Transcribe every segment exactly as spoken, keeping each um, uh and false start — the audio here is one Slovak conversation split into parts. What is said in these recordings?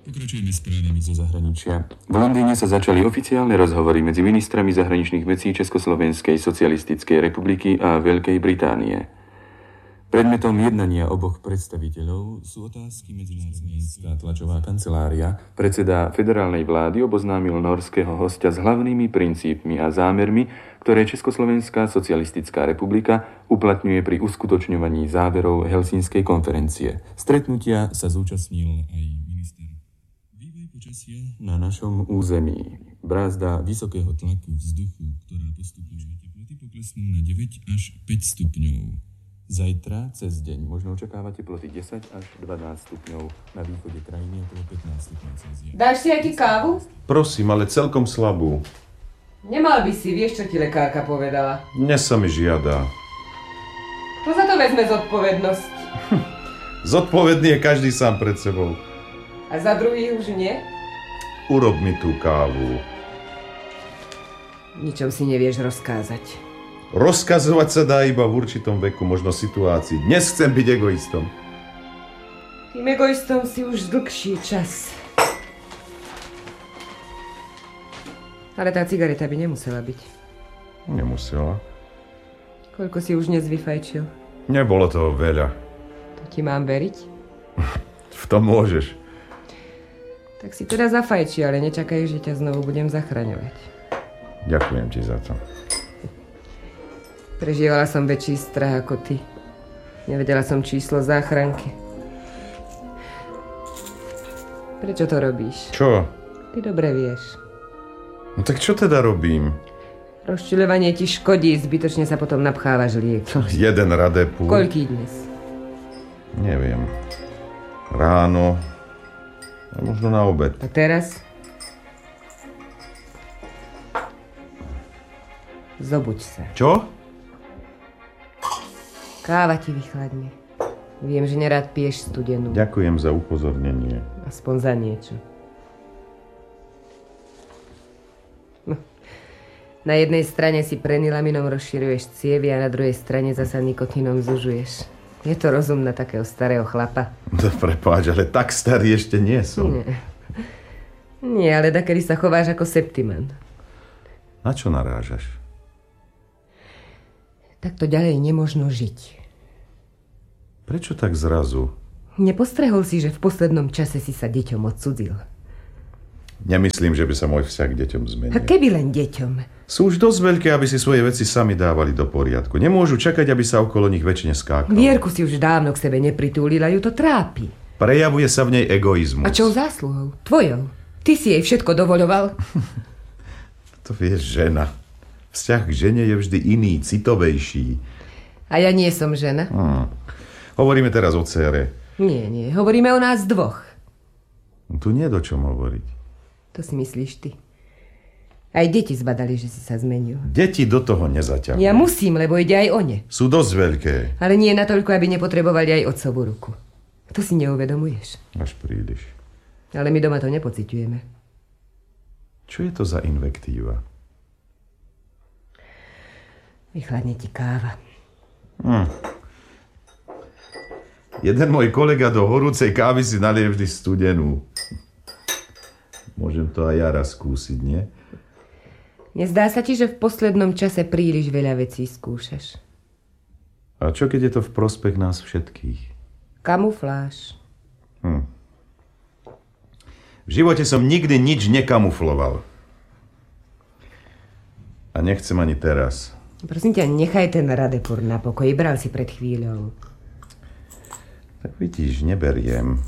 Pokračujeme správami zo zahraničia. V Londýne sa začali oficiálne rozhovory medzi ministrami zahraničných vecí Československej socialistickej republiky a Veľkej Británie. Predmetom jednania oboch predstaviteľov sú otázky medzinárodnej. Tlačová kancelária, predseda federálnej vlády oboznámil norského hostia s hlavnými princípmi a zámermi, ktoré Československá socialistická republika uplatňuje pri uskutočňovaní záverov Helsinskej konferencie. Stretnutia sa zúčastnil aj minister. Vývoj počasia na našom území. Brázda vysokého tlaku vzduchu, ktorá postupuje, teploty poklesnú na deväť až päť stupňov. Zajtra cez deň možno očakávať teploty desať až dvanásť stupňov, na východe krajiny okolo pätnásť stupňov Celzia. Dáš si aký kávu? Prosím, ale celkom slabú. Nemal by si, vieš, čo ti lekárka povedala. Dnes sa mi žiada. To za to vezme zodpovednosť. Zodpovedný je každý sám pred sebou. A za druhých už nie? Urob mi tú kávu. Ničom si nevieš rozkázať. Rozkazovať sa dá iba v určitom veku, možno situácii. Dnes chcem byť egoistom. Tým egoistom si už dlhší čas. Ale tá cigareta by nemusela byť. Nemusela. Koľko si už dnes vyfajčil? Nebolo toho veľa. To ti mám veriť? V tom môžeš. Tak si teda zafajči, ale nečakaj, že ťa znovu budem zachraňovať. Ďakujem ti za to. Prežívala som väčší strach ako ty. Nevedela som číslo záchranky. Prečo to robíš? Čo? Ty dobre vieš. No tak čo teda robím? Rozčuľovanie ti škodí, zbytočne sa potom napchávaš lieky. Jeden Radepur. Koľký dnes? Neviem. Ráno. A možno na obed. A teraz? Zobuď sa. Čo? Káva ti vychladne. Viem, že nerád piješ studenú. Ďakujem za upozornenie. Aspoň za niečo. No. Na jednej strane si prenylaminom rozširuješ cievy a na druhej strane zasa nikotínom zužuješ. Je to rozum na takého starého chlapa? To prepáč, ale tak starý ešte nie som. Nie. Nie, ale dakedy sa chováš ako septiman. Na čo narážaš? Takto ďalej nemožno žiť. Prečo tak zrazu? Nepostrehol si, že v poslednom čase si sa deťom odcudzil? Nemyslím, že by sa môj vzťah k deťom zmenil. A keby len deťom? Sú už dosť veľké, aby si svoje veci sami dávali do poriadku. Nemôžu čakať, aby sa okolo nich väčšine skákalo. Vierku si už dávno k sebe nepritúlila, ju to trápi. Prejavuje sa v nej egoizmus. A čou zásluhou? Tvojou? Ty si jej všetko dovoľoval? To vieš, žena. Vzťah k žene je vždy iný, citovejší. A ja nie som žena? Hmm. Hovoríme teraz o dcére. Nie, nie. Hovoríme o nás dvoch. Tu nie je do čom hovoriť. To si myslíš ty. Aj deti zbadali, že si sa zmenil. Deti do toho nezaťahujú. Ja musím, lebo ide aj o ne. Sú dosť veľké. Ale nie natoľko, aby nepotrebovali aj otcovú ruku. To si neuvedomuješ. Až príliš. Ale my doma to nepociťujeme. Čo je to za invektíva? Vychladne ti káva. Hm. Jeden môj kolega do horúcej kávy si nalie vždy studenú. Môžem to aj ja raz skúsiť, nie? Nezdá sa ti, že v poslednom čase príliš veľa vecí skúšaš? A čo keď je to v prospech nás všetkých? Kamufláž. Hm. V živote som nikdy nič nekamufloval. A nechcem ani teraz. Prosím ťa, nechaj ten Radepur na pokoji. Bral si pred chvíľou. Tak vidíš, neberiem.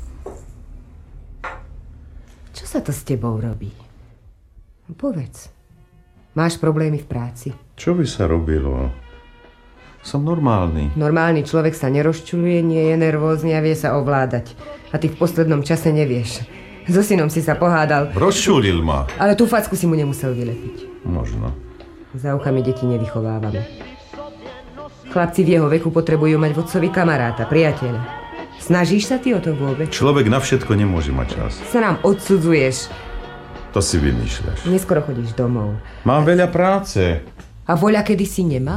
Čo sa to s tebou robí? Povedz. Máš problémy v práci? Čo by sa robilo? Som normálny. Normálny človek sa nerozčuluje, nie je nervózny a vie sa ovládať. A ty v poslednom čase nevieš. So synom si sa pohádal. Rozčulil ma. Ale tú facku si mu nemusel vylepiť. Možno. Za uchami deti nevychovávame. Chlapci v jeho veku potrebujú mať vodcovi kamaráta, priateľa. Snažíš sa ty o to vôbec? Človek na všetko nemôže mať čas. Sa nám odsudzuješ. To si vymýšľaš. Neskoro chodíš domov. Mám veľa práce. A voľa kedy si nemal?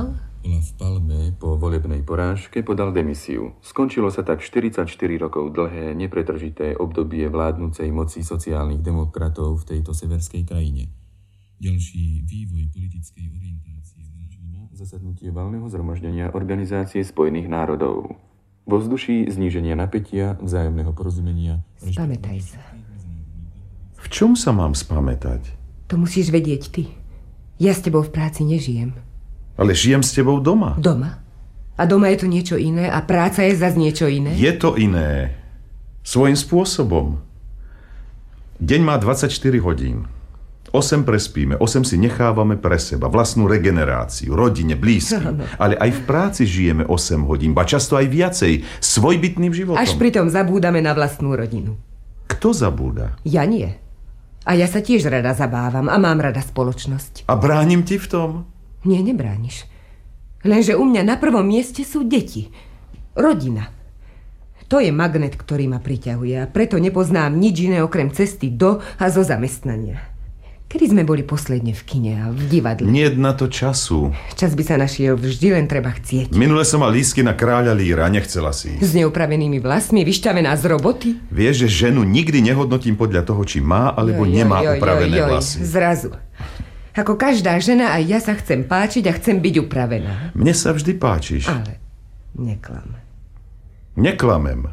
Olaf Palme po volebnej porážke podal demisiu. Skončilo sa tak štyridsaťštyri rokov dlhé, nepretržité obdobie vládnucej moci sociálnych demokratov v tejto severskej krajine. Ďalší vývoj politickej orientácie na zasadnutie valného zhromaždenia Organizácie spojených národov. Vo vzduší zníženia napätia, vzájomného porozumenia... Spamätaj sa. V čom sa mám spamätať? To musíš vedieť ty. Ja s tebou v práci nežijem. Ale žijem s tebou doma. Doma? A doma je to niečo iné a práca je zase niečo iné? Je to iné. Svojím spôsobom. Deň má dvadsaťštyri hodín. osem prespíme, osem si nechávame pre seba, vlastnú regeneráciu, rodine, blízkym. Ale aj v práci žijeme osem hodín, ba často aj viacej, svojbytným životom. Až pritom zabúdame na vlastnú rodinu. Kto zabúda? Ja nie. A ja sa tiež rada zabávam a mám rada spoločnosť. A bránim ti v tom? Nie, nebrániš. Lenže u mňa na prvom mieste sú deti. Rodina. To je magnet, ktorý ma priťahuje a preto nepoznám nič iné okrem cesty do a zo zamestnania. Kedy sme boli posledne v kine a v divadle? Nie na to času. Čas by sa našiel, vždy len treba chcieť. Minule som mal lístky na Kráľa Líra, nechcela si ísť. S neupravenými vlasmi, vyšťavená z roboty? Vieš, že ženu nikdy nehodnotím podľa toho, či má alebo joj, nemá joj, upravené joj, joj, vlasy. Zrazu. Ako každá žena, aj ja sa chcem páčiť a chcem byť upravená. Mne sa vždy páčiš. Ale neklam. Neklamem.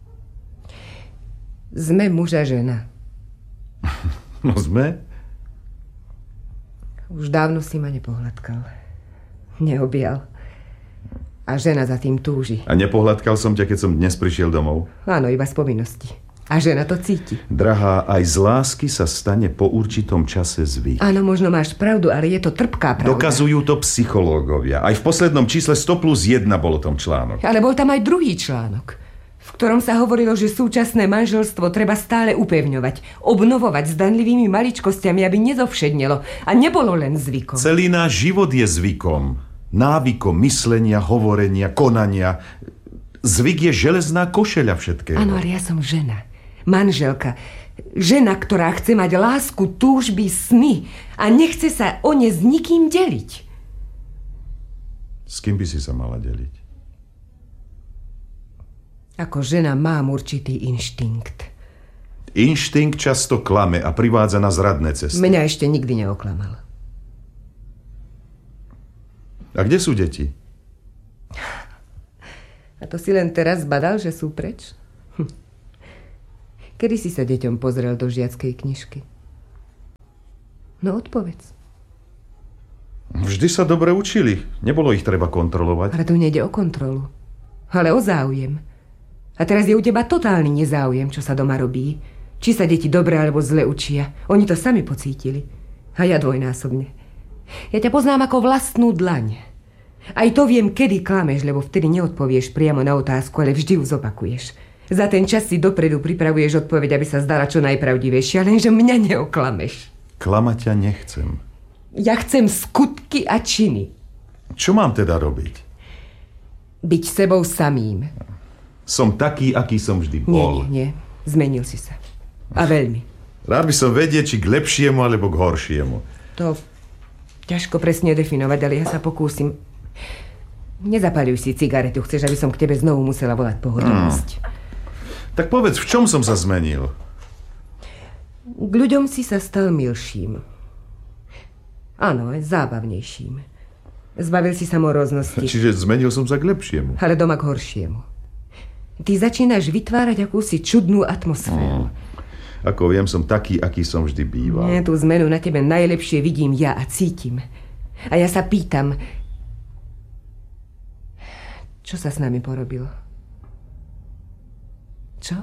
Sme muž a žena. No sme. Už dávno si ma nepohľadkal. Neobjal. A žena za tým túži. A nepohľadkal som ťa, keď som dnes prišiel domov? Áno, iba z povinnosti. A žena to cíti. Drahá, aj z lásky sa stane po určitom čase zvyk. Áno, možno máš pravdu, ale je to trpká pravda. Dokazujú to psychológovia. Aj v poslednom čísle sto plus jeden bol o tom článok. Ale bol tam aj druhý článok, v ktorom sa hovorilo, že súčasné manželstvo treba stále upevňovať, obnovovať zdanlivými maličkosťami, aby nezovšednelo a nebolo len zvykom. Celý náš život je zvykom. Návykom myslenia, hovorenia, konania. Zvyk je železná košeľa všetkého. Áno, ale ja som žena. Manželka. Žena, ktorá chce mať lásku, túžby, sny a nechce sa o ne s nikým deliť. S kým by si sa mala deliť? Ako žena mám určitý inštinkt. Inštinkt často klame a privádza na zradné cesty. Mňa ešte nikdy neoklamal. A kde sú deti? A to si len teraz zbadal, že sú preč? Hm. Kedy si sa deťom pozrel do žiackej knižky? No odpovedz. Vždy sa dobre učili. Nebolo ich treba kontrolovať. Ale tu nejde o kontrolu, ale o záujem. A teraz je u teba totálny nezáujem, čo sa doma robí. Či sa deti dobre alebo zle učia. Oni to sami pocítili. A ja dvojnásobne. Ja ťa poznám ako vlastnú dlaň. Aj to viem, kedy klameš, lebo vtedy neodpovieš priamo na otázku, ale vždy ju zopakuješ. Za ten čas si dopredu pripravuješ odpoveď, aby sa zdala čo najpravdivejšia, lenže mňa neoklameš. Klamať ťa nechcem. Ja chcem skutky a činy. Čo mám teda robiť? Byť sebou samým. Som taký, aký som vždy bol. Nie, nie, nie. Zmenil si sa. A veľmi. Rád by som vedieť, či k lepšiemu, alebo k horšiemu. To ťažko presne definovať, ale ja sa pokúsim. Nezapaľuj si cigaretu. Chceš, aby som k tebe znovu musela volať pohotovosť. Hmm. Tak povedz, v čom som sa zmenil? K ľuďom si sa stal milším. Áno, aj zábavnejším. Zbavil si sa moroznosti. Čiže zmenil som sa k lepšiemu. Ale doma k horšiemu. Ty začínaš vytvárať akúsi čudnú atmosféru. Hmm. Ako viem, som taký, aký som vždy býval. Nie, tú zmenu na tebe najlepšie vidím ja a cítim. A ja sa pýtam, čo sa s nami porobilo? Čo?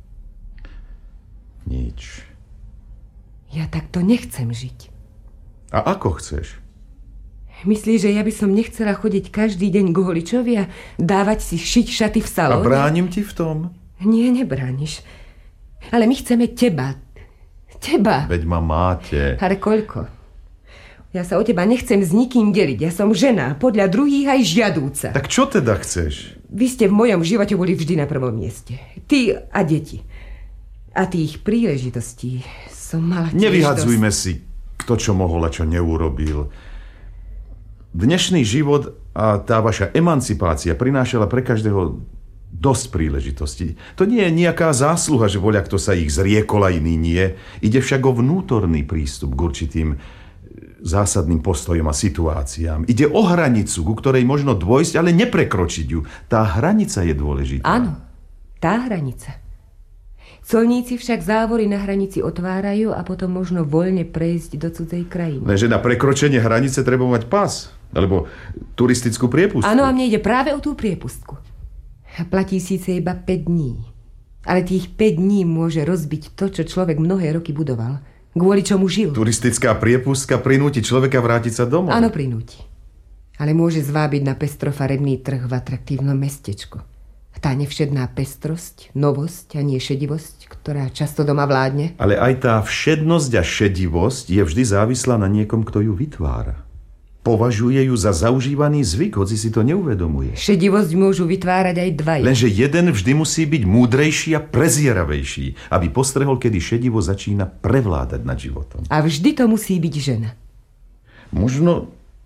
Nič. Ja takto nechcem žiť. A ako chceš? Myslíš, že ja by som nechcela chodiť každý deň k holičovi a dávať si šiť šaty v salóne? A bránim ti v tom? Nie, nebrániš. Ale my chceme teba. Teba. Veď ma máte. Ale koľko? Ja sa o teba nechcem s nikým deliť. Ja som žena, podľa druhých aj žiadúca. Tak čo teda chceš? Vy ste v mojom živote boli vždy na prvom mieste. Ty a deti. A tých príležitostí som mala tiež Nevyhadzujme dosť. si, kto čo mohol a čo neurobil. Dnešný život a tá vaša emancipácia prinášala pre každého dosť príležitostí. To nie je nejaká zásluha, že voľa kto sa ich zriekol a iný nie. Ide však o vnútorný prístup k určitým zásadným postojom a situáciám. Ide o hranicu, ku ktorej možno dôjsť, ale neprekročiť ju. Tá hranica je dôležitá. Áno, tá hranica. Colníci však závory na hranici otvárajú a potom možno voľne prejsť do cudzej krajiny. Lenže na prekročenie hranice treba mať pas, alebo turistickú priepustku. Áno, a mne ide práve o tú priepustku. Platí síce iba päť dní, ale tých päť dní môže rozbiť to, čo človek mnohé roky budoval. Kvôli čomu žil. Turistická priepustka prinúti človeka vrátiť sa domov. Áno, prinúti. Ale môže zvábiť na pestrofarebný trh v atraktívnom mestečku. Tá nevšedná pestrosť, novosť a nie šedivosť, ktorá často doma vládne. Ale aj tá všednosť a šedivosť je vždy závislá na niekom, kto ju vytvára. Považuje ju za zaužívaný zvyk, hoci si to neuvedomuje. Šedivosť môžu vytvárať aj dvaja. Lenže jeden vždy musí byť múdrejší a prezieravejší, aby postrehol, kedy šedivo začína prevládať nad životom. A vždy to musí byť žena. Možno...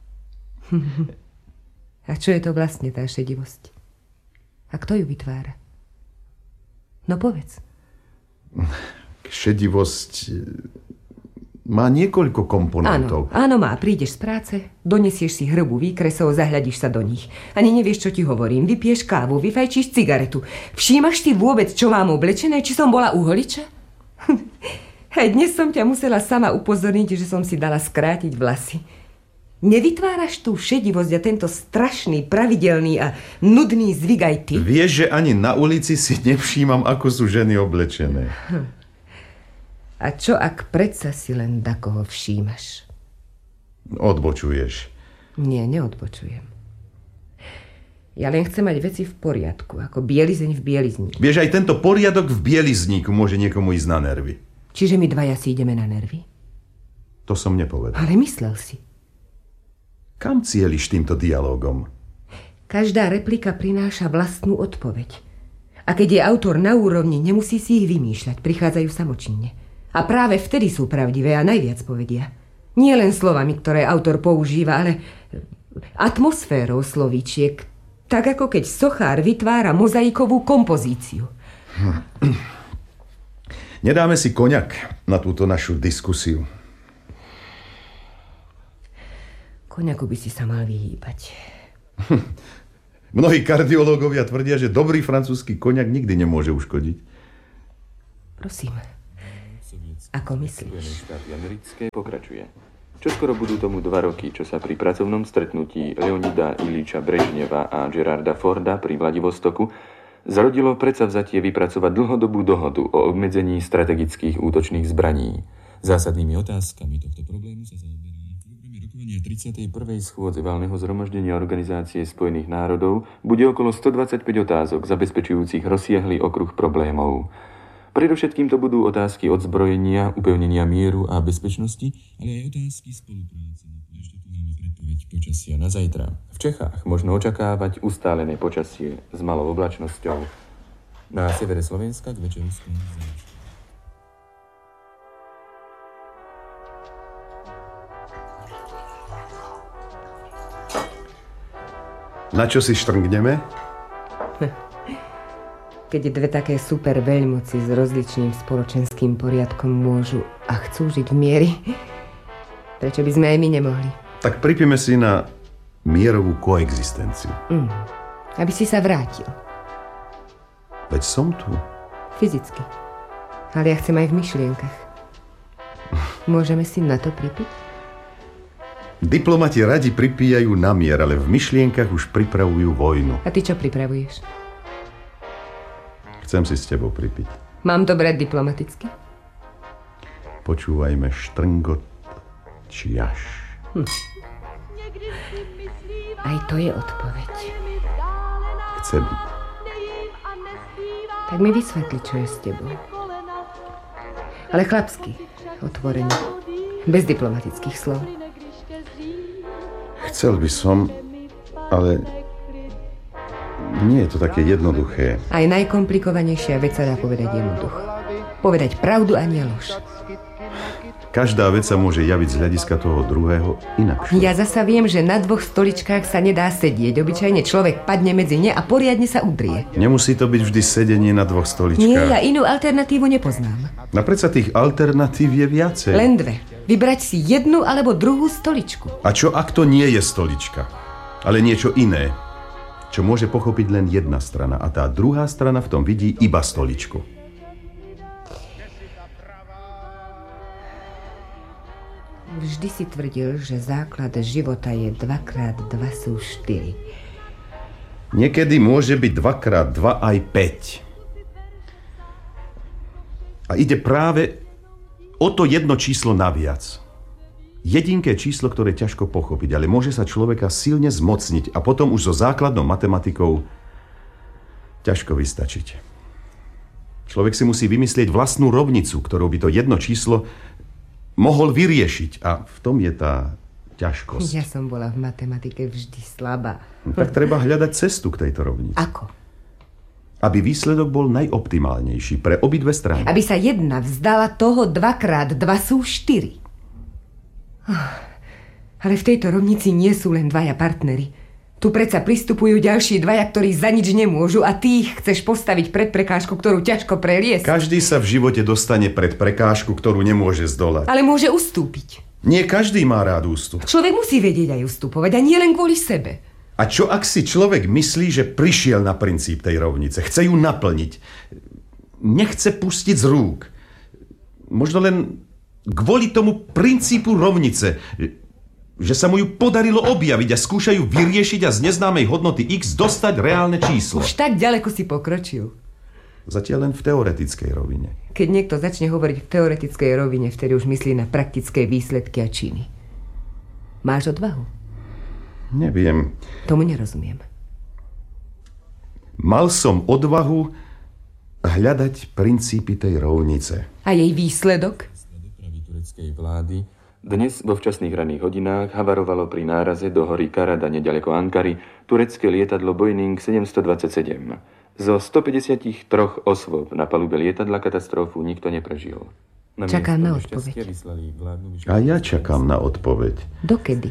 A čo je to vlastne tá šedivosť? A kto ju vytvára? No povedz. Šedivosť má niekoľko komponentov. Áno, áno má. Prídeš z práce, donesieš si hrbu výkresov, zahľadíš sa do nich. Ani nevieš, čo ti hovorím. Vypiješ kávu, vyfajčíš cigaretu. Všímaš si vôbec, čo mám oblečené? Či som bola u holiča? Aj dnes som ťa musela sama upozorniť, že som si dala skrátiť vlasy. Nevytváraš tú šedivosť a tento strašný, pravidelný a nudný zvyk aj ty? Vieš, že ani na ulici si nevšímam, ako sú ženy oblečené. Hm. A čo ak predsa si len dakoho všímaš? Odbočuješ. Nie, neodbočujem. Ja len chcem mať veci v poriadku, ako bielizeň v bielizníku. Vieš, aj tento poriadok v bielizníku môže niekomu ísť na nervy. Čiže my dvaja si ideme na nervy? To som nepovedal. Ale myslel si. Kam cieliš týmto dialogom? Každá replika prináša vlastnú odpoveď. A keď je autor na úrovni, nemusí si ich vymýšľať, prichádzajú samočinne. A práve vtedy sú pravdivé a najviac povedia. Nie len slovami, ktoré autor používa, ale atmosférou slovíčiek, tak ako keď sochár vytvára mozaikovú kompozíciu. Nedáme si koňak na túto našu diskusiu. Koňaku by si sa mal vyhýbať. Mnohí kardiológovia tvrdia, že dobrý francúzsky koňak nikdy nemôže uškodiť. Prosím, ako myslíš? Spojené štáty americké pokračuje. Čoskoro budú tomu dva roky, čo sa pri pracovnom stretnutí Leonida Iliča Brežneva a Gerarda Forda pri Vladivostoku zrodilo predsavzatie vypracovať dlhodobú dohodu o obmedzení strategických útočných zbraní. Zásadnými otázkami tohto problému sa zaoberá v programe rokovania tridsiatej prvej schôdze valného zhromaždenia Organizácie spojených národov bude okolo stodvadsaťpäť otázok zabezpečujúcich rozsiahly okruh problémov. Predovšetkým to budú otázky odzbrojenia, upevnenia mieru a bezpečnosti, ale aj otázky spolupráce. Ešte tu máme predpoveď počasia na zajtra. V Čechách možno očakávať ustálené počasie s malou oblačnosťou. Na severe Slovenska k večeru skôr záleží. Na čo si štrngneme? Keď dve také super veľmoci s rozličným spoločenským poriadkom môžu a chcú žiť v miery, prečo by sme aj my nemohli? Tak pripíme si na mierovú koexistenciu. Mm. Aby si sa vrátil. Veď som tu. Fyzicky. Ale ja chcem aj v myšlienkach. Môžeme si na to pripiť? Diplomati radi pripíjajú na mier, ale v myšlienkach už pripravujú vojnu. A ty čo pripravuješ? Chcem si s tebou pripiť. Mám to brať diplomaticky? Počúvajme štrngot čiaš. Hm. Aj to je odpoveď. Chce byť. Tak mi vysvetli, čo je s tebou. Ale chlapsky, otvorene. Bez diplomatických slov. Chcel by som, ale nie je to také jednoduché. Aj najkomplikovanejšia vec sa dá povedať jednoducho. Povedať pravdu a nie lož. Každá vec sa môže javiť z hľadiska toho druhého inakšie. Ja zasa viem, že na dvoch stoličkách sa nedá sedieť. Obyčajne človek padne medzi ne a poriadne sa udrie. Nemusí to byť vždy sedenie na dvoch stoličkách. Nie, ja inú alternatívu nepoznám. No predsa tých alternatív je viacej. Len dve. Vybrať si jednu alebo druhú stoličku. A čo ak to nie je stolička, ale niečo iné, čo môže pochopiť len jedna strana a tá druhá strana v tom vidí iba stoličku? Vždy si tvrdil, že základ života je dvakrát dva sú štyri. Niekedy môže byť dvakrát dva aj päť. A ide práve o to jedno číslo naviac. Jedinké číslo, ktoré je ťažko pochopiť, ale môže sa človeka silne zmocniť a potom už so základnou matematikou ťažko vystačiť. Človek si musí vymyslieť vlastnú rovnicu, ktorou by to jedno číslo mohol vyriešiť. A v tom je tá ťažkosť. Ja som bola v matematike vždy slabá. No, tak treba hľadať cestu k tejto rovnici. Ako? Aby výsledok bol najoptimálnejší pre obidve strany. Aby sa jedna vzdala toho dvakrát dva sú štyri. Ale v tejto rovnici nie sú len dvaja partneri. Tu predsa pristupujú ďalší dvaja, ktorí za nič nemôžu a ty ich chceš postaviť pred prekážku, ktorú ťažko preliesť. Každý sa v živote dostane pred prekážku, ktorú nemôže zdolať. Ale môže ustúpiť. Nie každý má rád ústup. Človek musí vedieť aj ustupovať a nie len kvôli sebe. A čo ak si človek myslí, že prišiel na princíp tej rovnice, chce ju naplniť, nechce pustiť z rúk. Možno len kvôli tomu princípu rovnice, že sa mu ju podarilo objaviť a skúšajú vyriešiť a z neznámej hodnoty x dostať reálne číslo. Už tak ďaleko si pokročil. Zatiaľ len v teoretickej rovine. Keď niekto začne hovoriť v teoretickej rovine, vtedy už myslí na praktické výsledky a činy. Máš odvahu? Neviem. Tomu nerozumiem. Mal som odvahu hľadať princípy tej rovnice. A jej výsledok? Dopravy tureckej vlády dnes vo včasných ranných hodinách havarovalo pri náraze do hory Karada nedaleko Ankary turecké lietadlo Boeing sedemstodvadsaťsedem. Zo stopäťdesiattri osôb na palube lietadla katastrofu nikto neprežil. Na Čakám na odpoveď. A ja čakám na odpoveď. Dokedy?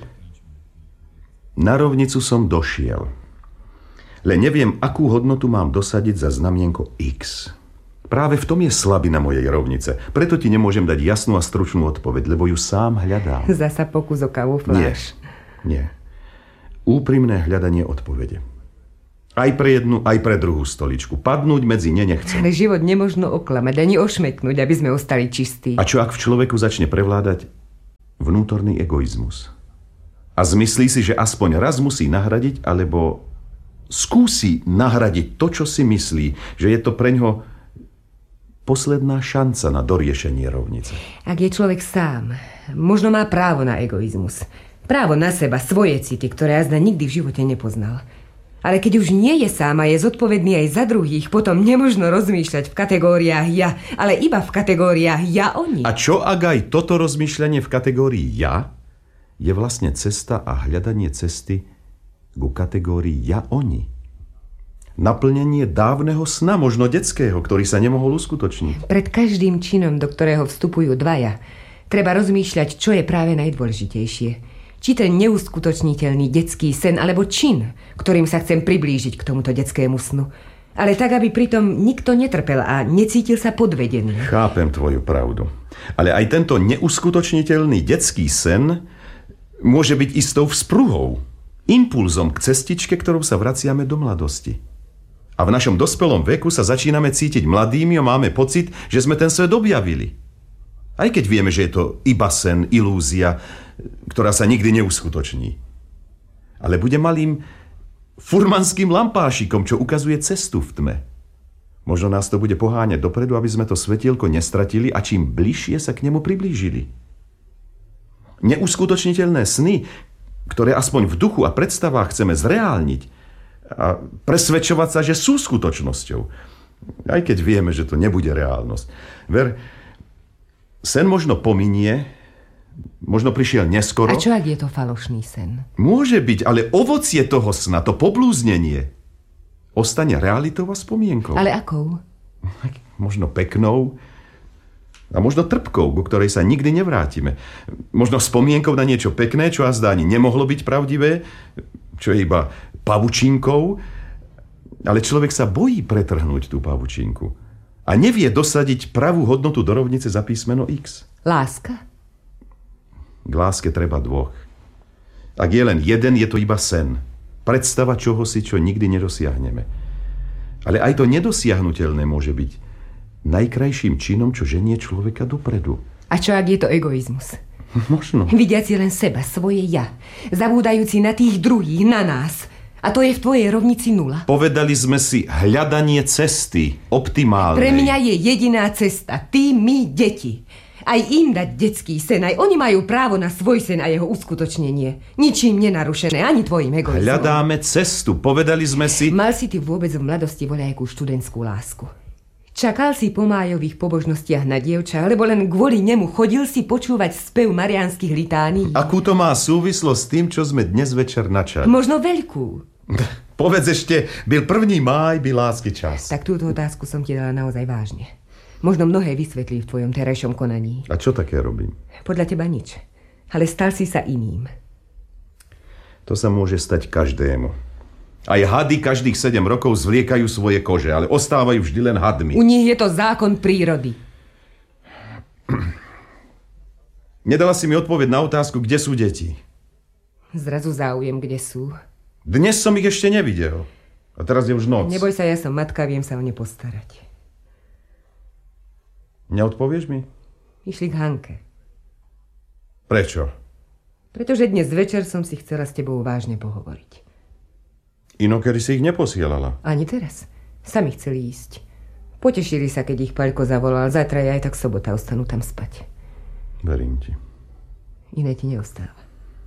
Na rovnicu som došiel. Len neviem, akú hodnotu mám dosadiť za znamienko X. Práve v tom je slabina mojej rovnice. Preto ti nemôžem dať jasnú a stručnú odpoveď, lebo ju sám hľadám. Zasa pokus o kamufláž. Nie, nie. Úprimné hľadanie odpovede. Aj pre jednu, aj pre druhú stoličku. Padnúť medzi ne nechcem. Ale život nemožno oklamať ani ošmeknúť, aby sme ostali čistí. A čo ak v človeku začne prevládať vnútorný egoizmus? A zmyslí si, že aspoň raz musí nahradiť, alebo skúsi nahradiť to, čo si myslí, že je to preňho posledná šanca na doriešenie rovnice. Ak je človek sám, možno má právo na egoizmus. Právo na seba, svoje city, ktoré jazda nikdy v živote nepoznal. Ale keď už nie je sám a je zodpovedný aj za druhých, potom nemožno rozmýšľať v kategóriách ja, ale iba v kategóriách ja oni. A čo ak aj toto rozmýšľanie v kategórii ja je vlastne cesta a hľadanie cesty ku kategórii ja oni? Naplnenie dávneho sna, možno detského, ktorý sa nemohol uskutočniť. Pred každým činom, do ktorého vstupujú dvaja, treba rozmýšľať, čo je práve najdôležitejšie. Či ten neuskutočniteľný detský sen, alebo čin, ktorým sa chcem priblížiť k tomuto detskému snu. Ale tak, aby pritom nikto netrpel a necítil sa podvedený. Chápem tvoju pravdu. Ale aj tento neuskutočniteľný detský sen môže byť istou vzpruhou, impulzom k cestičke, ktorou sa vraciame do mladosti. A v našom dospelom veku sa začíname cítiť mladými a máme pocit, že sme ten svet objavili. Aj keď vieme, že je to iba sen, ilúzia, ktorá sa nikdy neuskutoční. Ale bude malým furmanským lampášikom, čo ukazuje cestu v tme. Možno nás to bude poháňať dopredu, aby sme to svetielko nestratili a čím bližšie sa k nemu priblížili. Neuskutočniteľné sny, ktoré aspoň v duchu a predstavách chceme zreálniť a presvedčovať sa, že sú skutočnosťou. Aj keď vieme, že to nebude reálnosť. Ver, sen možno pominie, možno prišiel neskoro. A čo ak je to falošný sen? Môže byť, ale ovocie toho sna, to poblúznenie, ostane realitou a spomienkou. Ale akou? Možno peknou, A možno trpkou, ku ktorej sa nikdy nevrátime. Možno spomienkou na niečo pekné, čo azda ani nemohlo byť pravdivé, čo je iba pavučinkou. Ale človek sa bojí pretrhnúť tú pavučinku. A nevie dosadiť pravú hodnotu do rovnice za písmeno X. Láska? K láske treba dvoch. Ak je len jeden, je to iba sen. Predstava čohosi, čo nikdy nedosiahneme. Ale aj to nedosiahnuteľné môže byť najkrajším činom, čo ženie človeka dopredu. A čo ak je to egoizmus? Možno. Vidiaci len seba, svoje ja. Zabúdajúci na tých druhých, na nás. A to je v tvojej rovnici nula. Povedali sme si hľadanie cesty, optimálnej. Pre mňa je jediná cesta. Ty, my, deti. Aj im dať detský sen. Aj oni majú právo na svoj sen a jeho uskutočnenie. Ničím nenarušené, ani tvojim egoizmom. Hľadáme cestu. Povedali sme si... Mal si ty vôbec v mladosti voľajakú študentskú lásku? Čakal si po májových pobožnostiach na dievča, lebo len kvôli nemu chodil si počúvať spev mariánskych litánií? Akú to má súvislosť s tým, čo sme dnes večer načali? Možno veľkú. Povedz ešte, byl prvý máj, byl lásky čas. Tak túto otázku som ti dala naozaj vážne. Možno mnohé vysvetlí v tvojom terajšom konaní. A čo také robím? Podľa teba nič. Ale stal si sa iným. To sa môže stať každému. Aj hady každých sedem rokov zvliekajú svoje kože, ale ostávajú vždy len hadmi. U nich je to zákon prírody. Nedala si mi odpoveď na otázku, kde sú deti. Zrazu záujem, kde sú. Dnes som ich ešte nevidel. A teraz je už noc. Neboj sa, ja som matka, viem sa o ne postarať. Neodpovieš mi? Išli k Hanke. Prečo? Pretože dnes večer som si chcela s tebou vážne pohovoriť. Inokedy si ich neposielala. Ani teraz. Sami chceli ísť. Potešili sa, keď ich Paľko zavolal. Zajtra je aj tak sobota, ostanú tam spať. Verím ti. Iné ti neostáva.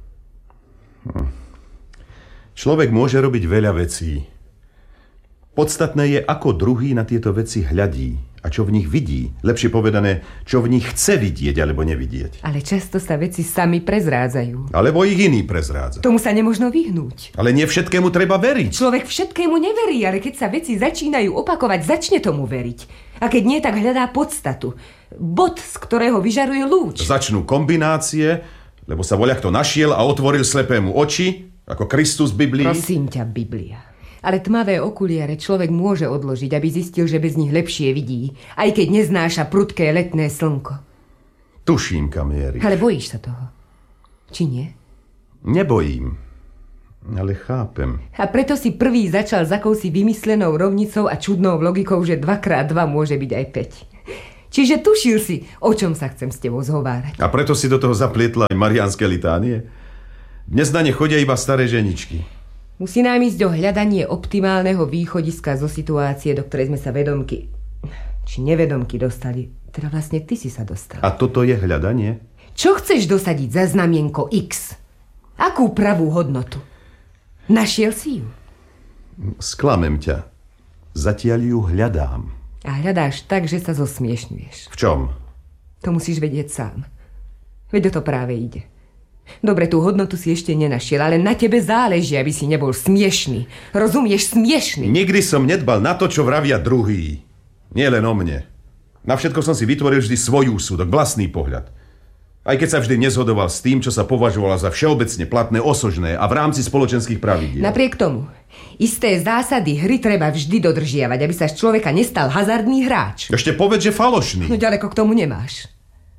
Hm. Človek môže robiť veľa vecí. Podstatné je, ako druhý na tieto veci hľadí. A čo v nich vidí. Lepšie povedané, čo v nich chce vidieť alebo nevidieť. Ale často sa veci sami prezrádzajú. Alebo ich iný prezrádza. Tomu sa nemožno vyhnúť. Ale nie všetkému treba veriť. Človek všetkému neverí, ale keď sa veci začínajú opakovať, začne tomu veriť. A keď nie, tak hľadá podstatu. Bod, z ktorého vyžaruje lúč. Začnú kombinácie, lebo sa voľakto našiel a otvoril slepému oči, ako Kristus v Biblii. Prosím ťa, Biblia. Ale tmavé okuliare človek môže odložiť, aby zistil, že bez nich lepšie vidí, aj keď neznáša prudké letné slnko. Tuším, kam mierí. Ale bojíš sa toho? Či nie? Nebojím, ale chápem. A preto si prvý začal s akousi vymyslenou rovnicou a čudnou logikou, že dva krát dva môže byť aj päť. Čiže tušil si, o čom sa chcem s tebou zhovárať. A preto si do toho zaplietla aj mariánske litánie? Dnes na ne chodia iba staré ženičky. Musí nám ísť o hľadanie optimálneho východiska zo situácie, do ktorej sme sa vedomky, či nevedomky dostali. Teda vlastne ty si sa dostal. A toto je hľadanie? Čo chceš dosadiť za znamienko X? Akú pravú hodnotu? Našiel si ju? Sklamem ťa. Zatiaľ ju hľadám. A hľadáš tak, že sa zosmiešňuješ. V čom? To musíš vedieť sám. Veď o to práve ide. Dobre, tú hodnotu si ešte nenašiel, ale na tebe záleží, aby si nebol smiešný. Rozumieš, smiešný? Nikdy som nedbal na to, čo vravia druhý. Nie len o mne. Na všetko som si vytvoril vždy svoj úsudok, vlastný pohľad. Aj keď sa vždy nezhodoval s tým, čo sa považovalo za všeobecne platné, osožné a v rámci spoločenských pravidiel. Napriek tomu, isté zásady hry treba vždy dodržiavať, aby sa z človeka nestal hazardný hráč. Ešte povedz, že falošný. No ďaleko k tomu nemáš.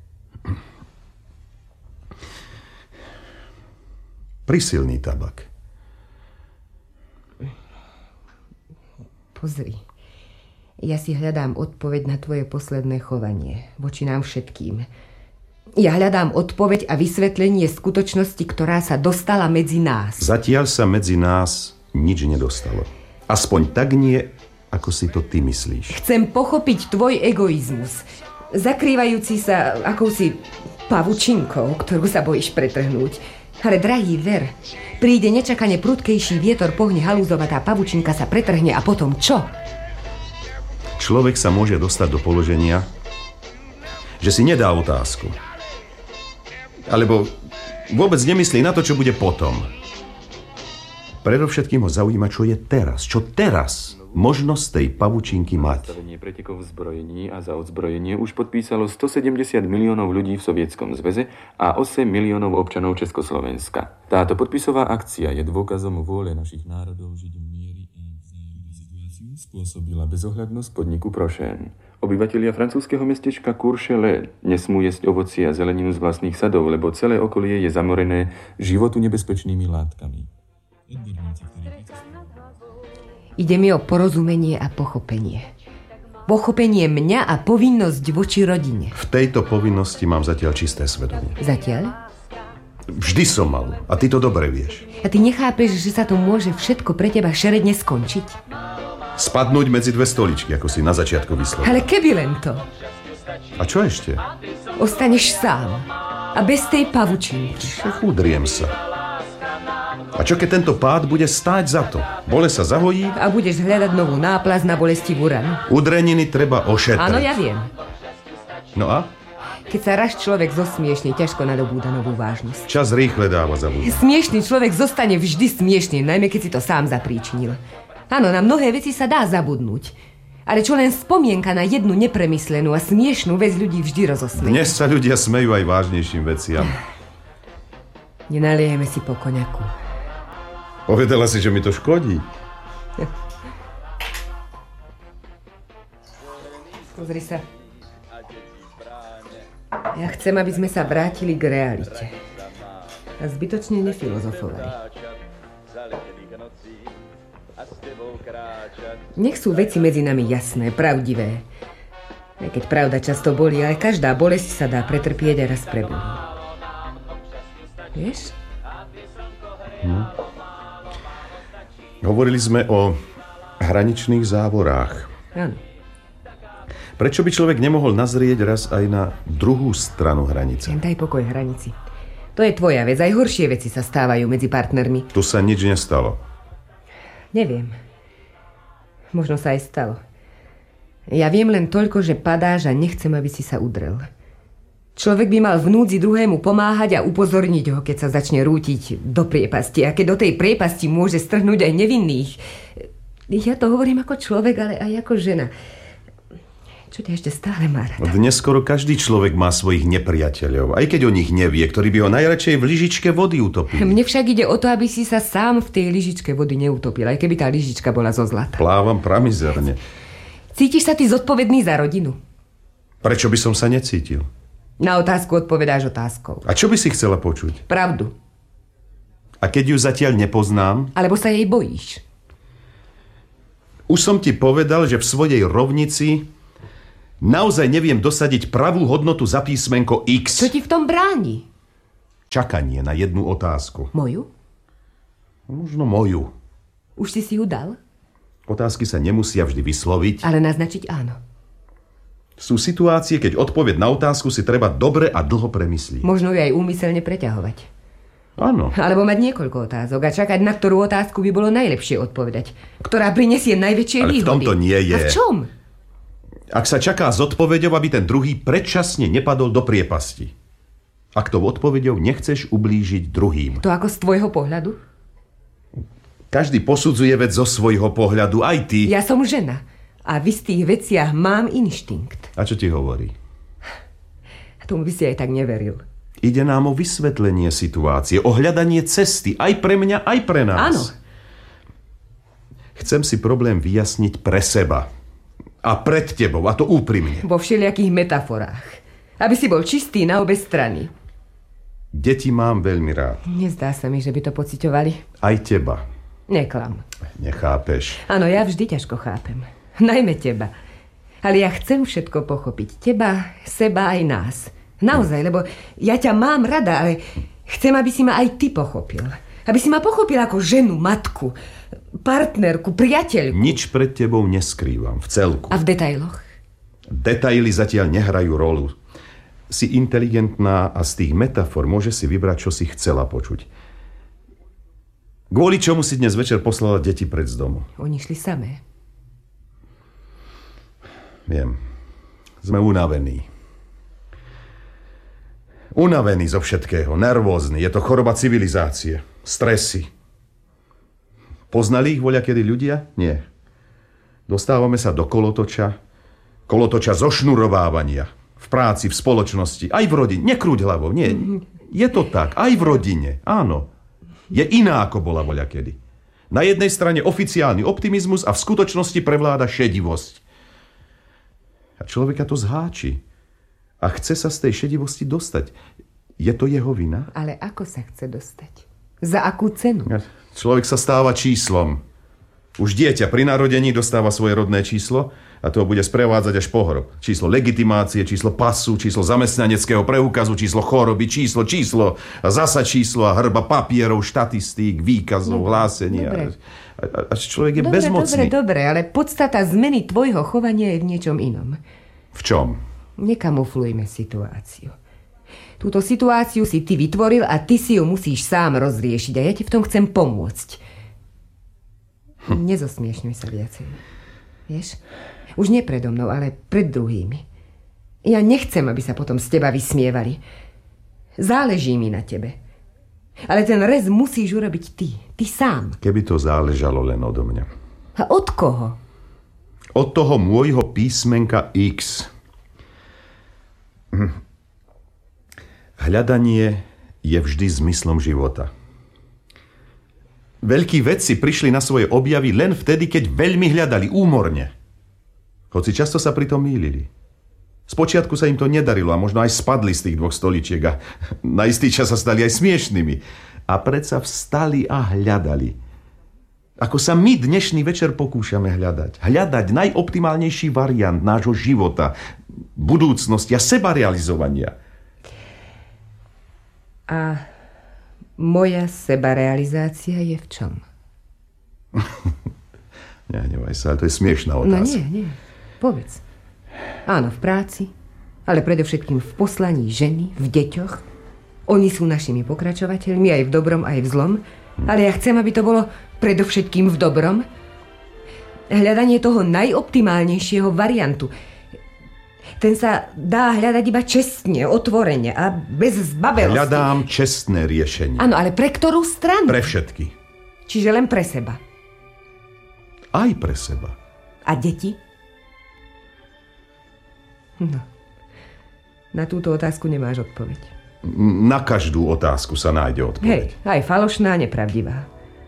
Prisilný tabak. Pozri. Ja si hľadám odpoveď na tvoje posledné chovanie voči nám všetkým. Ja hľadám odpoveď a vysvetlenie skutočnosti, ktorá sa dostala medzi nás. Zatiaľ sa medzi nás nič nedostalo. Aspoň tak nie, ako si to ty myslíš. Chcem pochopiť tvoj egoizmus, zakrývajúci sa akousi pavučinkou, ktorú sa bojíš pretrhnúť. Ale, drahý, ver, príde nečakane prudkejší vietor, pohne halúzova, tá pavučinka sa pretrhne a potom čo? Človek sa môže dostať do položenia, že si nedá otázku. Alebo vôbec nemyslí na to, čo bude potom. Predovšetkým ho zaujíma, čo je teraz. Čo teraz možnosť tej pavučinky mať. Zastavenie pretekov v zbrojení a za odzbrojenie už podpísalo stosedemdesiat miliónov ľudí v Sovietskom zväze a osem miliónov občanov Československa. Táto podpisová akcia je dôkazom vôle našich národov žiť v miery a vzájomnú situáciu spôsobila bezohľadnosť podniku Prošén. Obyvatelia francúzskeho mestečka Courchevel nesmú jesť ovocie a zeleninu z vlastných sadov, lebo celé okolie je zamorené životu nebezpečnými látkami. Ide mi o porozumenie a pochopenie. Pochopenie mňa a povinnosť voči rodine. V tejto povinnosti mám zatiaľ čisté svedomie. Zatiaľ? Vždy som mal. A ty to dobre vieš. A ty nechápeš, že sa to môže všetko pre teba šeredne skončiť? Spadnúť medzi dve stoličky, ako si na začiatku vyslovil. Ale keby len to. A čo ešte? Ostaneš sám. A bez tej pavučinky. Udriem sa. A čo keď tento pád bude stáť za to? Bolesť sa zahojí? A budeš hľadať novú náplaz na bolestivú ranu. Udreniny treba ošetriť. Áno, ja viem. No a? Keď sa raz človek zosmiešne, ťažko nadobúda novú vážnosť. Čas rýchle dáva zabúdať. Smiešný človek zostane vždy smiešný, najmä keď si to sám zapríčinil. Áno, na mnohé veci sa dá zabudnúť. Ale čo len spomienka na jednu nepremyslenú a smiešnú vec ľudí vždy rozosmeje. Dnes sa ľudia smejú aj vážnejším veciam. Nenaliejeme si po koňaku. Povedala si, že mi to škodí. Pozri sa. Ja chcem, aby sme sa vrátili k realite. A zbytočne nefilozofovali. Nech sú veci medzi nami jasné, pravdivé. Aj keď pravda často bolí, ale každá bolesť sa dá pretrpieť a raz prebolí. Vieš? Hm. Hovorili sme o hraničných závorách. Áno. Prečo by človek nemohol nazrieť raz aj na druhú stranu hranice? Daj pokoj hranici. To je tvoja vec, aj horšie veci sa stávajú medzi partnermi. Tu sa nič nestalo. Neviem. Možno sa aj stalo. Ja viem len toľko, že padáš a nechcem, aby si sa udrel. Človek by mal v núdzi druhému pomáhať a upozorniť ho, keď sa začne rútiť do priepasti. A keď do tej priepasti môže strhnúť aj nevinných. Ja to hovorím ako človek, ale aj ako žena. Čo ťa ešte stále má rada? Dnes skoro každý človek má svojich nepriateľov, aj keď o nich nevie, ktorí by ho najradšej v lyžičke vody utopili. Mne však ide o to, aby si sa sám v tej lyžičke vody neutopil, aj keby tá lyžička bola zo zlata. Plávam pramizerne. Cítiš sa ty zodpovedný za rodinu? Prečo by som sa necítil? Na otázku odpovedáš otázkou. A čo by si chcela počuť? Pravdu. A keď ju zatiaľ nepoznám? Alebo sa jej bojíš? Už som ti povedal, že v svojej rovnici naozaj neviem dosadiť pravú hodnotu za písmenko X. Čo ti v tom bráni? Čakanie na jednu otázku. Moju? Možno moju. Už si si ju dal? Otázky sa nemusia vždy vysloviť. Ale naznačiť áno. Sú situácie, keď odpoveď na otázku si treba dobre a dlho premyslieť. Možno ju aj úmyselne preťahovať. Áno. Alebo mať niekoľko otázok a čakať, na ktorú otázku by bolo najlepšie odpovedať. Ktorá prinesie najväčšie výhody. Ale v tomto nie je. A v čom? Ak sa čaká s odpoveďou, aby ten druhý predčasne nepadol do priepasti. Ak tou odpoveďou nechceš ublížiť druhým. To ako z tvojho pohľadu? Každý posudzuje vec zo svojho pohľadu, aj ty. Ja som žena a v istých veciach mám inštinkt. A čo ti hovorí? Tomu by si aj tak neveril. Ide nám o vysvetlenie situácie, o hľadanie cesty, aj pre mňa, aj pre nás. Áno. Chcem si problém vyjasniť pre seba. A pred tebou, a to úprimne. Vo všelijakých metaforách. Aby si bol čistý na obe strany. Deti mám veľmi rád. Nezdá sa mi, že by to pociťovali. Aj teba. Neklam. Nechápeš. Áno, ja vždy ťažko chápem. Najmä teba. Ale ja chcem všetko pochopiť. Teba, seba aj nás. Naozaj, lebo ja ťa mám rada, ale chcem, aby si ma aj ty pochopil. Aby si ma pochopil ako ženu, matku, partnerku, priateľku. Nič pred tebou neskrývam, v celku. A v detailoch? Detaily zatiaľ nehrajú rolu. Si inteligentná a z tých metafor môže si vybrať, čo si chcela počuť. Kvôli čomu si dnes večer poslala deti preč z domu? Oni šli samé. Viem. Sme unavení. Unavení zo všetkého, nervózni. Je to choroba civilizácie. Stresy. Poznali ich voľakedy ľudia? Nie. Dostávame sa do kolotoča, kolotoča zošnurovávania. V práci, v spoločnosti, aj v rodine. Nekrúť hlavou, nie. Je to tak, aj v rodine, áno. Je iná, ako bola voľakedy. Na jednej strane oficiálny optimizmus a v skutočnosti prevláda šedivosť. A človeka to zháči. A chce sa z tej šedivosti dostať. Je to jeho vina? Ale ako sa chce dostať? Za akú cenu? Človek sa stáva číslom. Už dieťa pri narodení dostáva svoje rodné číslo a to bude sprevádzať až po hrob. Číslo legitimácie, číslo pasu, číslo zamestnaneckého preukazu, číslo choroby, číslo, číslo a zasa číslo a hrba papierov, štatistík, výkazov, hlásení. A, a človek je dobre, bezmocný. Dobre, dobre, ale podstata zmeny tvojho chovania je v niečom inom. V čom? Nekamuflujme situáciu. Túto situáciu si ty vytvoril a ty si ju musíš sám rozriešiť a ja ti v tom chcem pomôcť. Hm. Nezosmiešňuj sa viacej. Vieš? Už nie predo mnou, ale pred druhými. Ja nechcem, aby sa potom z teba vysmievali. Záleží mi na tebe. Ale ten rez musíš urobiť ty. Ty sám. Keby to záležalo len odo mňa. A od koho? Od toho môjho písmenka X. Hm. Hľadanie je vždy zmyslom života. Veľkí vedci prišli na svoje objavy len vtedy, keď veľmi hľadali, úmorne. Hoci často sa pritom mýlili. Spočiatku sa im to nedarilo a možno aj spadli z tých dvoch stoličiek a na istý čas sa stali aj smiešnými. A predsa vstali a hľadali. Ako sa my dnešný večer pokúšame hľadať. Hľadať najoptimálnejší variant nášho života, budúcnosti a sebarealizovania. A moja sebarealizácia je v čom? Nehnevaj sa, ale to je smiešná otázka. No nie, nie. Povedz. Áno, v práci, ale predovšetkým v poslaní ženy, v deťoch. Oni sú našimi pokračovateľmi aj v dobrom, aj v zlom. Ale ja chcem, aby to bolo predovšetkým v dobrom. Hľadanie toho najoptimálnejšieho variantu. Ten sa dá hľadať iba čestne, otvorene a bez zbabelosti. Hľadám čestné riešenie. Áno, ale pre ktorú stranu? Pre všetky. Čiže len pre seba. Aj pre seba. A deti? No. Na túto otázku nemáš odpoveď. Na každú otázku sa nájde odpoveď. Hej, aj falošná, nepravdivá.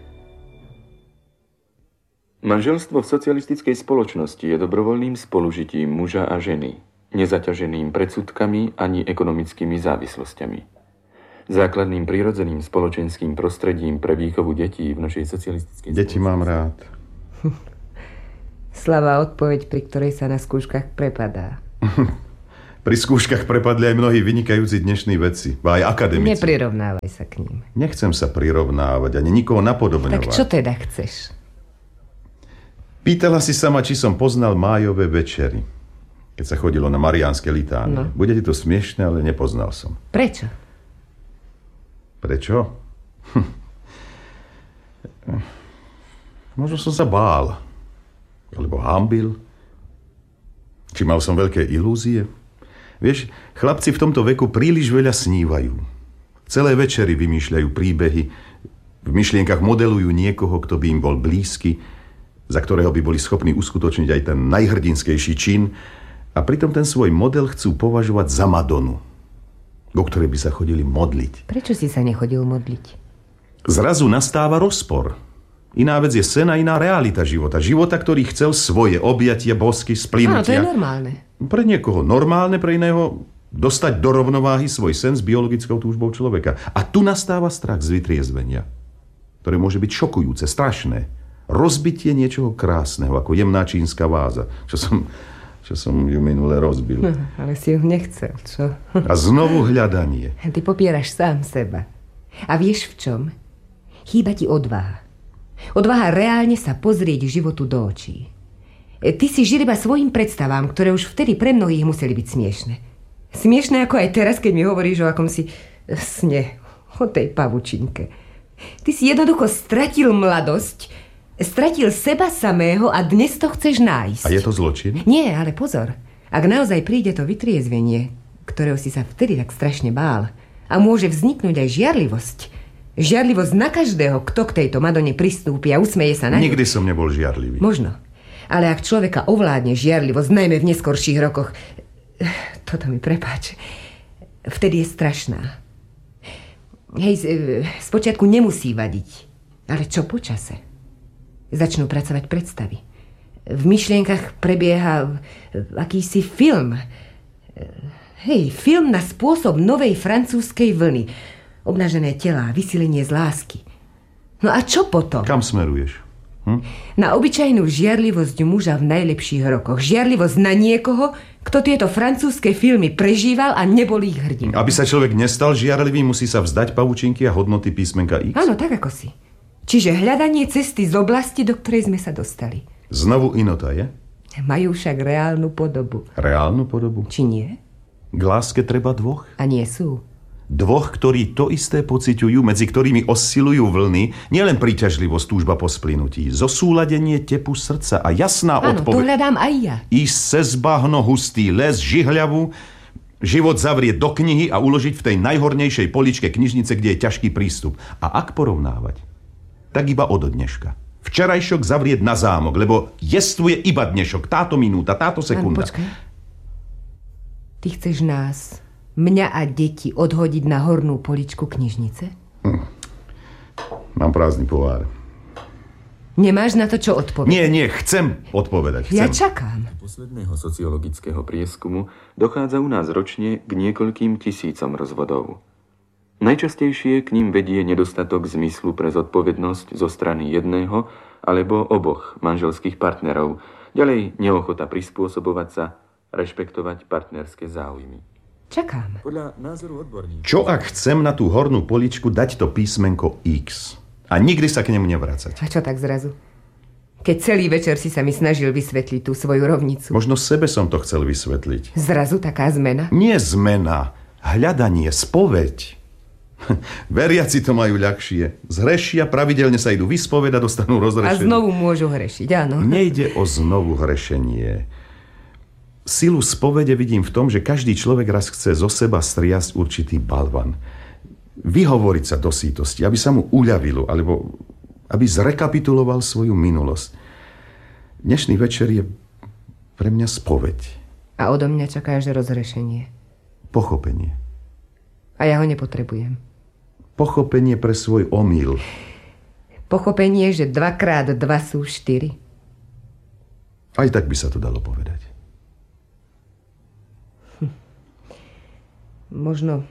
Manželstvo v socialistickej spoločnosti je dobrovoľným spolužitím muža a ženy, nezaťaženým predsudkami ani ekonomickými závislosťami. Základným prirodzeným spoločenským prostredím pre výchovu detí v našej socialistickej Deti mám rád. Slabá odpoveď, pri ktorej sa na skúškach prepadá. Pri skúškach prepadli aj mnohí vynikajúci dnešní vedci, aj akademici. Neprirovnávaj sa k ním. Nechcem sa prirovnávať, ani nikoho napodobňovať. Tak čo teda chceš? Pýtala si sa ma, či som poznal májové večery, keď sa chodilo na mariánske litánie. No. Bude ti to smiešne, ale nepoznal som. Prečo? Prečo? Hm. Možno som sa bál. Alebo hambil. Či mal som veľké ilúzie. Vieš, chlapci v tomto veku príliš veľa snívajú. Celé večery vymýšľajú príbehy. V myšlienkach modelujú niekoho, kto by im bol blízky, za ktorého by boli schopní uskutočniť aj ten najhrdinskejší čin, a pritom ten svoj model chcú považovať za Madonu, do ktorej by sa chodili modliť. Prečo si sa nechodil modliť? Zrazu nastáva rozpor. Iná vec je sen a iná realita života. Života, ktorý chcel svoje objatie, bosky, splynutia. Áno, to je normálne. Pre niekoho normálne, pre iného dostať do rovnováhy svoj sen s biologickou túžbou človeka. A tu nastáva strach z vytriezvenia, ktoré môže byť šokujúce, strašné. Rozbitie niečoho krásneho, ako jemná čínska váza, čo som, čo som ju minule rozbil. No, ale si ju nechcel, čo? A znovu hľadanie. Ty popieraš sám seba. A vieš v čom? Chýba ti odvaha. Odvaha reálne sa pozrieť životu do očí. Ty si žil iba svojim predstavám, ktoré už vtedy pre mnohých museli byť smiešne. Smiešne ako aj teraz, keď mi hovoríš o akomsi sne, o tej pavučinke. Ty si jednoducho stratil mladosť, stratil seba samého a dnes to chceš nájsť. A je to zločin? Nie, ale pozor. Ak naozaj príde to vytriezvenie, ktorého si sa vtedy tak strašne bál, a môže vzniknúť aj žiarlivosť, Žiarlivosť na každého, kto k tejto Madone pristúpi a usmeje sa na ňu. Nikdy som nebol žiarlivý. Možno. Ale ak človeka ovládne žiarlivosť, najmä v neskorších rokoch, toto mi prepáč, vtedy je strašná. Hej, spočiatku nemusí vadiť, ale čo po čase? Začnú pracovať predstavy. V myšlienkach prebieha akýsi film. Hej, film na spôsob novej francúzskej vlny. Obnažené telá, vysilenie z lásky. No a čo potom? Kam smeruješ? Hm? Na obyčajnú žiarlivosť muža v najlepších rokoch. Žiarlivosť na niekoho, kto tieto francúzske filmy prežíval a nebol ich hrdinou. Aby sa človek nestal žiarlivý, musí sa vzdať pavučinky a hodnoty písmenka X? Áno, tak ako si. Čiže hľadanie cesty z oblasti, do ktorej sme sa dostali. Znovu inota, je? Majú však reálnu podobu. Reálnu podobu? Či nie? K láske treba dvoch? A nie sú. Dvoch, ktorí to isté pociťujú, medzi ktorými oscilujú vlny, nielen príťažlivosť, túžba po splynutí, zosúladenie tepu srdca a jasná odpoveď. Áno, to hľadám aj ja. Ísť cez bahno, hustý les, žihľavu, život zavrieť do knihy a uložiť v tej najhornejšej poličke knižnice, kde je ťažký prístup. A ak porovnávať, tak iba od dneška. Včerajšok zavrieť na zámok, lebo jestvuje iba dnešok, táto minúta, táto sekunda. Áno, počkaj. Ty chceš nás, mňa a deti odhodiť na hornú poličku knižnice? Hm. Mám prázdny pohár. Nemáš na to čo odpovedať? Nie, nie, chcem odpovedať. Chcem. Ja čakám. Posledného sociologického prieskumu dochádza u nás ročne k niekoľkým tisícom rozvodov. Najčastejšie k ním vedie nedostatok zmyslu pre zodpovednosť zo strany jedného alebo oboch manželských partnerov. Ďalej neochota prispôsobovať sa, rešpektovať partnerské záujmy. Čakám. Podľa názoru odborníkov... Čo ak chcem na tú hornú poličku dať to písmenko X a nikdy sa k nemu nevracať? A čo tak zrazu? Keď celý večer si sa mi snažil vysvetliť tú svoju rovnicu. Možno sebe som to chcel vysvetliť. Zrazu taká zmena? Nie zmena, hľadanie, spoveď. Veriaci to majú ľahšie. Zhrešia, pravidelne sa idú vyspovedať, dostanú rozhrešenie. A znovu môžu hrešiť, áno. Nejde o znovu hrešenie. Silu spovede vidím v tom, že každý človek raz chce zo seba striasť určitý balvan. Vyhovoriť sa do sítosti, aby sa mu uľavilo, alebo aby zrekapituloval svoju minulosť. Dnešný večer je pre mňa spoveď. A odo mňa čakáš rozhrešenie. Pochopenie. A ja ho nepotrebujem. Pochopenie pre svoj omyl. Pochopenie, že dvakrát dva sú štyri. Aj tak by sa to dalo povedať. Hm. Možno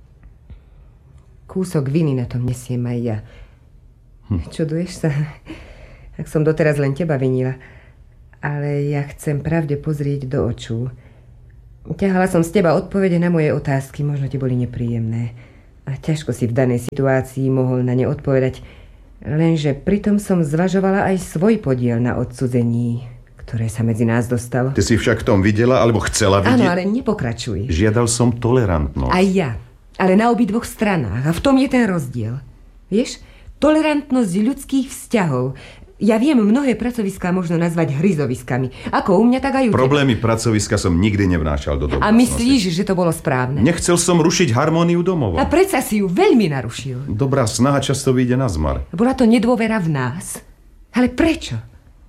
kúsok viny na tom nesiem aj ja. Hm. Čuduješ sa? Ak som doteraz len teba vinila. Ale ja chcem pravde pozrieť do očú. Ťahala som z teba odpovede na moje otázky. Možno ti boli nepríjemné. A ťažko si v danej situácii mohol na ne odpovedať. Lenže pritom som zvažovala aj svoj podiel na odcudzení, ktoré sa medzi nás dostalo. Ty si však v tom videla, alebo chcela vidieť? Áno, ale nepokračuj. Žiadal som tolerantnosť. Aj ja. Ale na obidvoch stranách. A v tom je ten rozdiel. Vieš, tolerantnosť ľudských vzťahov. Ja viem, mnohé pracoviská možno nazvať hryzoviskami. Ako u mňa, tak aj u teba. Problémy pracoviska som nikdy nevnášal do domácnosti. A myslíš, že to bolo správne? Nechcel som rušiť harmóniu domova. A predsa si ju veľmi narušil. Dobrá snaha často vyjde na zmar. Bola to nedôvera v nás. Ale prečo?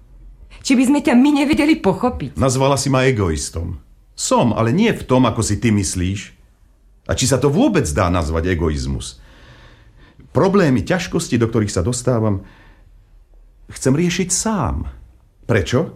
Či by sme ťa my nevedeli pochopiť? Nazvala si ma egoistom. Som, ale nie v tom, ako si ty myslíš. A či sa to vôbec dá nazvať egoizmus? Problémy, ťažkosti, do ktorých sa dostávam, chcem riešiť sám. Prečo?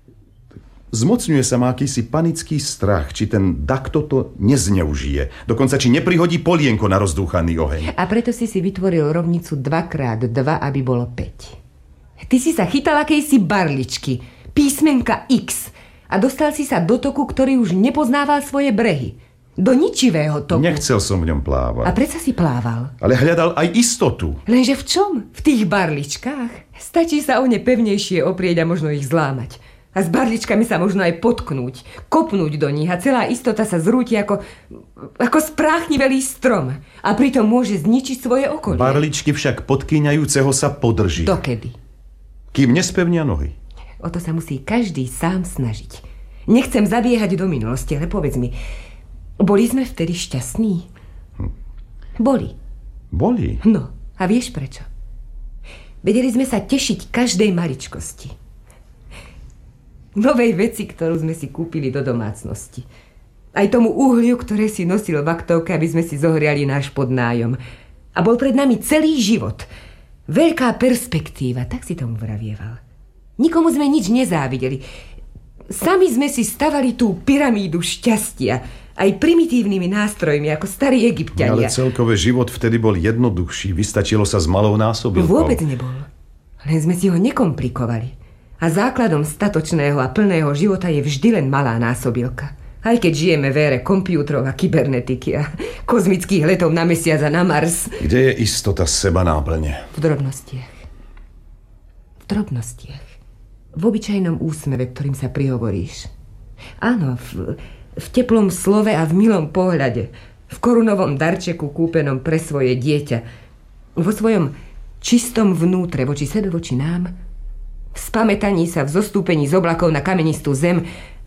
Zmocňuje sa ma akýsi panický strach, či ten dakto to nezneužije. Dokonca, či neprihodí polienko na rozdúchaný oheň. A preto si si vytvoril rovnicu dva krát dva, aby bolo päť. Ty si sa chytal akejsi barličky, písmenka X, a dostal si sa do toku, ktorý už nepoznával svoje brehy. Do ničivého toku. Nechcel som v ňom plávať. A predsa si plával. Ale hľadal aj istotu. Lenže v čom? V tých barličkách? Stačí sa o ne pevnejšie oprieť a možno ich zlámať. A s barličkami sa možno aj potknúť, kopnúť do nich a celá istota sa zrúti ako, ako spráchnivelý strom. A pritom môže zničiť svoje okolie. Barličky však podkýňajúceho sa podrží. Dokedy? Kým nespevnia nohy. O to sa musí každý sám snažiť. Nechcem zabiehať do minulosti, ale povedz mi, boli sme vtedy šťastní? Hm. Boli. Boli? No, a vieš prečo? Vedeli sme sa tešiť každej maličkosti. Novej veci, ktorú sme si kúpili do domácnosti. Aj tomu uhliu, ktoré si nosil v aktovke, aby sme si zohriali náš podnájom. A bol pred nami celý život. Veľká perspektíva, tak si tomu vravieval. Nikomu sme nič nezávideli. Sami sme si stavali tú pyramídu šťastia, aj primitívnymi nástrojmi, ako starí Egypťania. Ale celkové život vtedy bol jednoduchší. Vystačilo sa s malou násobilkou. Vôbec nebol. Len sme si ho nekomplikovali. A základom statočného a plného života je vždy len malá násobilka. Aj keď žijeme v ére kompjútrov a kybernetiky a kozmických letov na mesiac a na Mars. Kde je istota seba náplne? V drobnostiach. V drobnostiach. V obyčajnom úsmeve, ktorým sa prihovoríš. Áno, v, v teplom slove a v milom pohľade. V korunovom darčeku kúpenom pre svoje dieťa. Vo svojom čistom vnútre, voči sebe, voči nám. V spamätaní sa, v zostúpení z oblakov na kamenistú zem.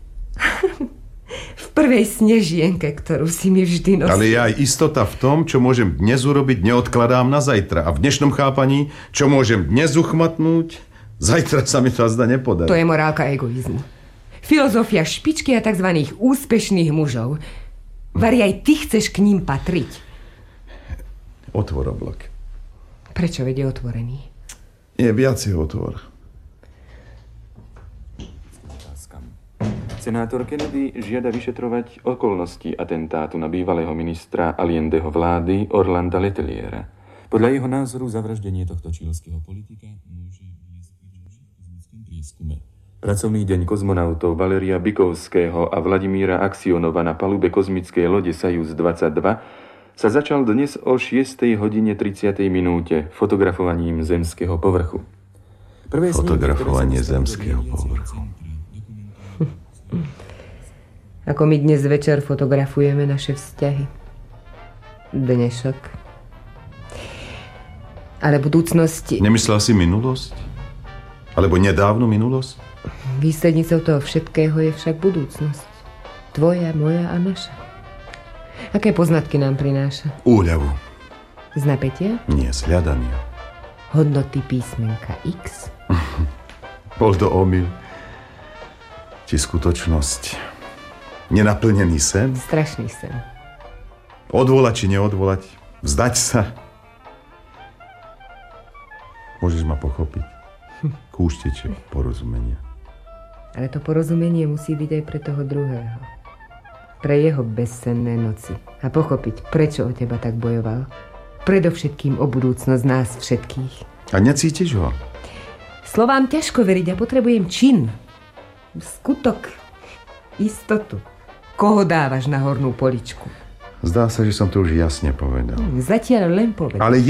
V prvej snežienke, ktorú si mi vždy nosil. Ale je aj istota v tom, čo môžem dnes urobiť, neodkladám na zajtra. A v dnešnom chápaní, čo môžem dnes uchmatnúť, zajtra sa mi to azda nepodarí. To je morálka egoizmu. Filozofia špičky a tzv. Úspešných mužov. Vari, aj ty chceš k ním patriť. Otvor oblak. Prečo vedie otvorený? Nie, viacej otvor. Senátor Kennedy žiada vyšetrovať okolnosti atentátu na bývalého ministra Allendeho vlády Orlanda Leteliera. Podľa jeho názoru zavraždenie tohto čílskeho politika môže viesť k kozmickom prieskume. Pracovný deň kozmonautov Valeria Bikovského a Vladimíra Aksionova na palube kozmickej lode Sajus dvadsaťdva sa začal dnes o šiestej hodine tridsiatej minúte fotografovaním zemského povrchu. Prvé Fotografovanie zemského povrchu. Ako my dnes večer fotografujeme naše vzťahy. Dnešok. Ale budúcnosť... Nemyslel si minulosť? Alebo nedávnu minulosť? Výslednicou toho všetkého je však budúcnosť. Tvoja, moja a naša. Aké poznatky nám prináša? Úľavu. Z napätia? Nie, z hľadania. Hodnoty písmenka X? Bol to omyl. Či skutočnosť? Nenaplnený sen? Strašný sen. Odvolať či neodvolať? Vzdať sa? Môžeš ma pochopiť? Kúšteče porozumenia. Ale to porozumenie musí byť aj pre toho druhého. Pre jeho bezsenné noci. A pochopiť, prečo o teba tak bojoval. Predovšetkým o budúcnosť nás všetkých. A necítiš ho? Slovám ťažko veriť a potrebujem čin. Skutok. Istotu. Koho dávaš na hornú poličku? Zdá sa, že som to už jasne povedal. Zatiaľ len povedal. Ale